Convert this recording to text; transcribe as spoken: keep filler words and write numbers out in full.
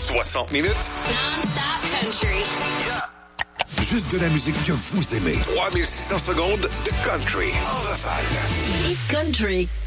soixante minutes. Non-stop country. Juste de la musique que vous aimez. trois mille six cents secondes de country en rafale. Hit country.